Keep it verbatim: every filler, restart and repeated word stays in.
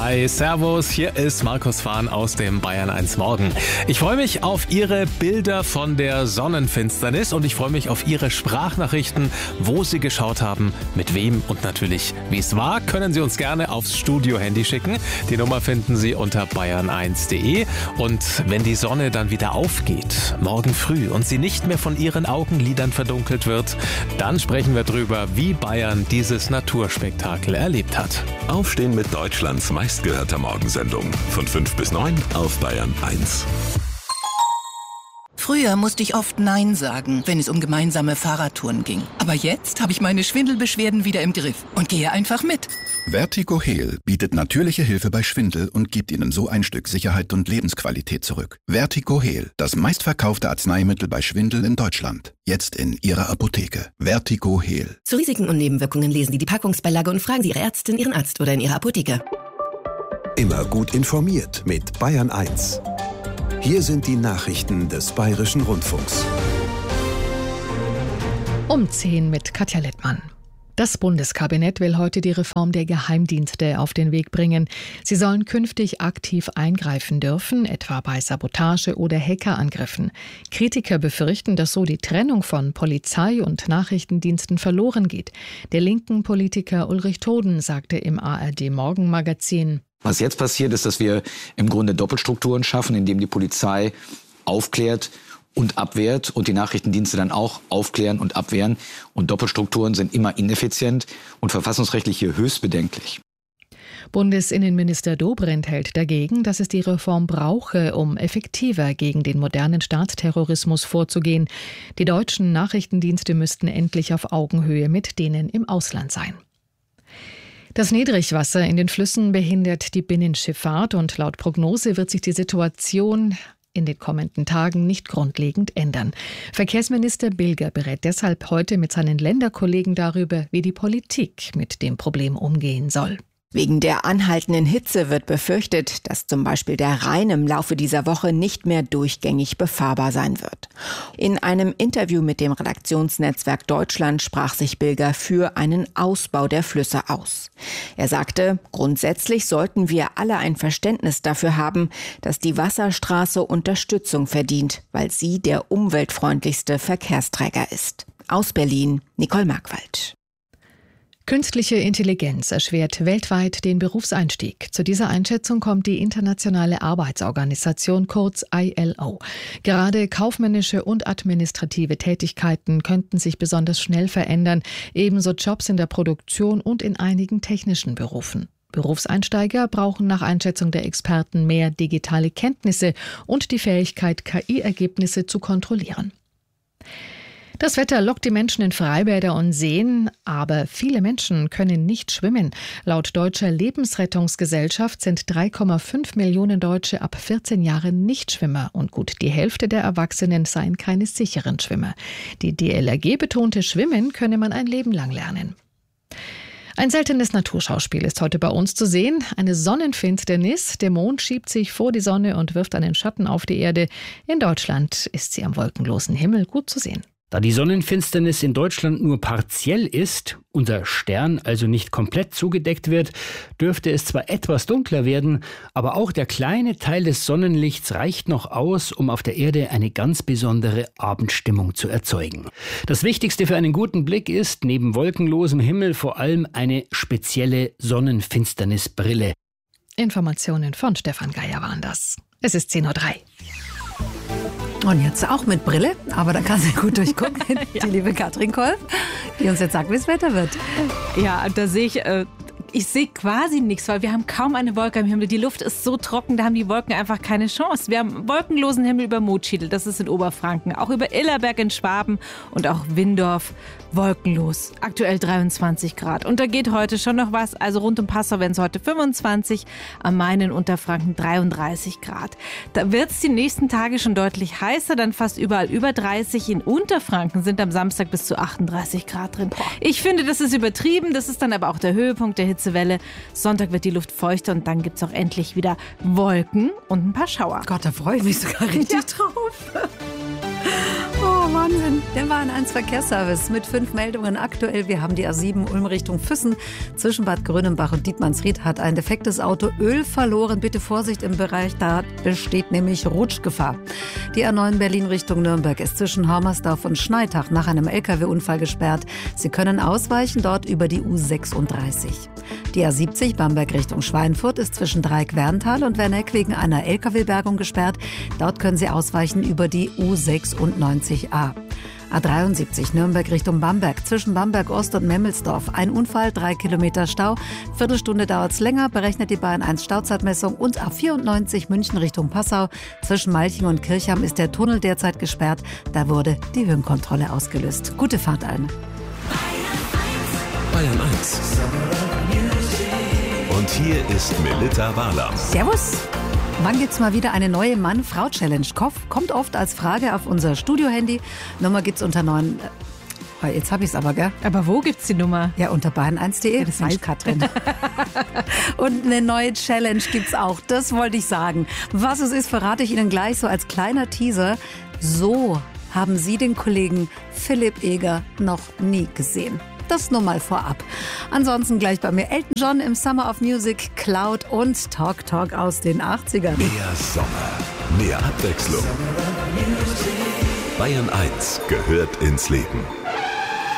Hi, servus, hier ist Markus Fahn aus dem Bayern eins Morgen. Ich freue mich auf Ihre Bilder von der Sonnenfinsternis und ich freue mich auf Ihre Sprachnachrichten, wo Sie geschaut haben, mit wem und natürlich wie es war. Können Sie uns gerne aufs Studio-Handy schicken. Die Nummer finden Sie unter bayern eins punkt de. Und wenn die Sonne dann wieder aufgeht, morgen früh, und sie nicht mehr von Ihren Augenlidern verdunkelt wird, dann sprechen wir drüber, wie Bayern dieses Naturspektakel erlebt hat. Aufstehen mit Deutschlands meistgehörter Morgensendung. Von fünf bis neun auf Bayern eins. Früher musste ich oft Nein sagen, wenn es um gemeinsame Fahrradtouren ging. Aber jetzt habe ich meine Schwindelbeschwerden wieder im Griff und gehe einfach mit. Vertigo Heal bietet natürliche Hilfe bei Schwindel und gibt Ihnen so ein Stück Sicherheit und Lebensqualität zurück. Vertigo Heal, das meistverkaufte Arzneimittel bei Schwindel in Deutschland. Jetzt in Ihrer Apotheke. Vertigo Heal. Zu Risiken und Nebenwirkungen lesen Sie die Packungsbeilage und fragen Sie Ihre Ärztin, Ihren Arzt oder in Ihrer Apotheke. Immer gut informiert mit Bayern eins. Hier sind die Nachrichten des Bayerischen Rundfunks. Um zehn mit Katja Littmann. Das Bundeskabinett will heute die Reform der Geheimdienste auf den Weg bringen. Sie sollen künftig aktiv eingreifen dürfen, etwa bei Sabotage oder Hackerangriffen. Kritiker befürchten, dass so die Trennung von Polizei und Nachrichtendiensten verloren geht. Der linken Politiker Ulrich Toden sagte im A R D-Morgenmagazin: Was jetzt passiert, ist, dass wir im Grunde Doppelstrukturen schaffen, indem die Polizei aufklärt und abwehrt und die Nachrichtendienste dann auch aufklären und abwehren. Und Doppelstrukturen sind immer ineffizient und verfassungsrechtlich hier höchst bedenklich. Bundesinnenminister Dobrindt hält dagegen, dass es die Reform brauche, um effektiver gegen den modernen Staatsterrorismus vorzugehen. Die deutschen Nachrichtendienste müssten endlich auf Augenhöhe mit denen im Ausland sein. Das Niedrigwasser in den Flüssen behindert die Binnenschifffahrt und laut Prognose wird sich die Situation in den kommenden Tagen nicht grundlegend ändern. Verkehrsminister Bilger berät deshalb heute mit seinen Länderkollegen darüber, wie die Politik mit dem Problem umgehen soll. Wegen der anhaltenden Hitze wird befürchtet, dass zum Beispiel der Rhein im Laufe dieser Woche nicht mehr durchgängig befahrbar sein wird. In einem Interview mit dem Redaktionsnetzwerk Deutschland sprach sich Bilger für einen Ausbau der Flüsse aus. Er sagte, grundsätzlich sollten wir alle ein Verständnis dafür haben, dass die Wasserstraße Unterstützung verdient, weil sie der umweltfreundlichste Verkehrsträger ist. Aus Berlin, Nicole Markwald. Künstliche Intelligenz erschwert weltweit den Berufseinstieg. Zu dieser Einschätzung kommt die Internationale Arbeitsorganisation, kurz I L O. Gerade kaufmännische und administrative Tätigkeiten könnten sich besonders schnell verändern, ebenso Jobs in der Produktion und in einigen technischen Berufen. Berufseinsteiger brauchen nach Einschätzung der Experten mehr digitale Kenntnisse und die Fähigkeit, K I-Ergebnisse zu kontrollieren. Das Wetter lockt die Menschen in Freibäder und Seen, aber viele Menschen können nicht schwimmen. Laut Deutscher Lebensrettungsgesellschaft sind drei Komma fünf Millionen Deutsche ab vierzehn Jahren Nichtschwimmer und gut die Hälfte der Erwachsenen seien keine sicheren Schwimmer. Die D L R G betonte, Schwimmen könne man ein Leben lang lernen. Ein seltenes Naturschauspiel ist heute bei uns zu sehen. Eine Sonnenfinsternis. Der Mond schiebt sich vor die Sonne und wirft einen Schatten auf die Erde. In Deutschland ist sie am wolkenlosen Himmel gut zu sehen. Da die Sonnenfinsternis in Deutschland nur partiell ist, unser Stern also nicht komplett zugedeckt wird, dürfte es zwar etwas dunkler werden, aber auch der kleine Teil des Sonnenlichts reicht noch aus, um auf der Erde eine ganz besondere Abendstimmung zu erzeugen. Das Wichtigste für einen guten Blick ist, neben wolkenlosem Himmel vor allem eine spezielle Sonnenfinsternisbrille. Informationen von Stefan Geier waren das. Es ist zehn Uhr drei. Und jetzt auch mit Brille, aber da kann sie gut durchgucken, ja. Die liebe Katrin Kolb, die uns jetzt sagt, wie das Wetter wird. Ja, da sehe ich, äh, ich sehe quasi nichts, weil wir haben kaum eine Wolke am Himmel. Die Luft ist so trocken, da haben die Wolken einfach keine Chance. Wir haben wolkenlosen Himmel über Motschiedl, das ist in Oberfranken, auch über Illerberg in Schwaben und auch Windorf wolkenlos. Aktuell dreiundzwanzig Grad. Und da geht heute schon noch was, also rund um Passau werden es heute fünfundzwanzig, am Main in Unterfranken dreiunddreißig Grad. Da wird es die nächsten Tage schon deutlich heißer, dann fast überall über dreißig. In Unterfranken sind am Samstag bis zu achtunddreißig Grad drin. Ich finde, das ist übertrieben, das ist dann aber auch der Höhepunkt der Hitzewelle. Sonntag wird die Luft feuchter und dann gibt es auch endlich wieder Wolken und ein paar Schauer. Gott, da freue ich mich sogar richtig ja. drauf. Oh Wahnsinn. Der Bayern eins Verkehrsservice mit fünf Meldungen aktuell. Wir haben die A sieben Ulm Richtung Füssen. Zwischen Bad Grönenbach und Dietmannsried hat ein defektes Auto Öl verloren. Bitte Vorsicht im Bereich, da besteht nämlich Rutschgefahr. Die A neun Berlin Richtung Nürnberg ist zwischen Hormersdorf und Schneitach nach einem L K W-Unfall gesperrt. Sie können ausweichen dort über die U sechsunddreißig. Die A siebzig Bamberg Richtung Schweinfurt ist zwischen Dreieck-Werntal und Werneck wegen einer L K W-Bergung gesperrt. Dort können Sie ausweichen über die U sechsundneunzig A. A dreiundsiebzig Nürnberg Richtung Bamberg, zwischen Bamberg Ost und Memmelsdorf. Ein Unfall, drei Kilometer Stau. Viertelstunde dauert es länger, berechnet die Bayern eins Stauzeitmessung. Und A vierundneunzig München Richtung Passau. Zwischen Malching und Kirchham ist der Tunnel derzeit gesperrt. Da wurde die Höhenkontrolle ausgelöst. Gute Fahrt allen. Bayern eins. Und hier ist Melitta Wahler. Servus. Wann gibt's mal wieder eine neue Mann-Frau-Challenge? Kommt oft als Frage auf unser Studio-Handy. Nummer gibt's unter neun. Oh, jetzt hab ich's aber, gell? Aber wo gibt's die Nummer? Ja, unter bayern eins punkt de. Ja, das weiß Katrin. Und eine neue Challenge gibt's auch. Das wollte ich sagen. Was es ist, verrate ich Ihnen gleich so als kleiner Teaser. So haben Sie den Kollegen Philipp Eger noch nie gesehen. Das nur mal vorab. Ansonsten gleich bei mir Elton John im Summer of Music, Cloud und Talk Talk aus den achtzigern. Mehr Sommer, mehr Abwechslung. Bayern eins gehört ins Leben.